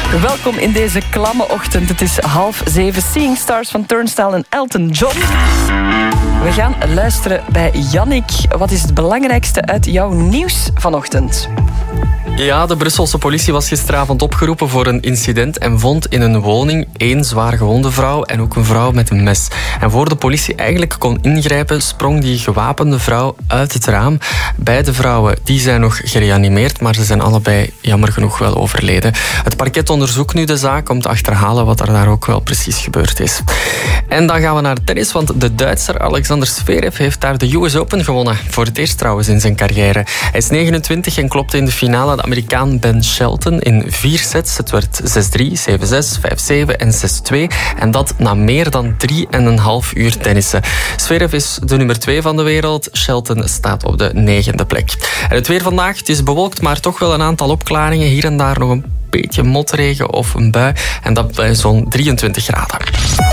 Welkom in deze klamme ochtend. Het is 6:30. Seeing Stars van Turnstile en Elton John. We gaan luisteren bij Yannick. Wat is het belangrijkste uit jouw nieuws vanochtend? Ja, de Brusselse politie was gisteravond opgeroepen voor een incident en vond in een woning 1 zwaar gewonde vrouw en ook een vrouw met een mes. En voor de politie eigenlijk kon ingrijpen, sprong die gewapende vrouw uit het raam. Beide vrouwen die zijn nog gereanimeerd, maar ze zijn allebei jammer genoeg wel overleden. Het parket onderzoekt nu de zaak om te achterhalen wat er daar ook wel precies gebeurd is. En dan gaan we naar tennis, want de Duitser Alexander Zverev heeft daar de US Open gewonnen. Voor het eerst trouwens in zijn carrière. Hij is 29 en klopte in de finale de Amerikaan Ben Shelton in 4 sets. Het werd 6-3, 7-6, 5-7 en 6-2. En dat na meer dan 3,5 uur tennissen. Zverev is de nummer 2 van de wereld. Shelton staat op de 9e plek. En het weer vandaag, het is bewolkt, maar toch wel een aantal opklaringen. Hier en daar nog een beetje motregen of een bui. En dat bij zo'n 23 graden.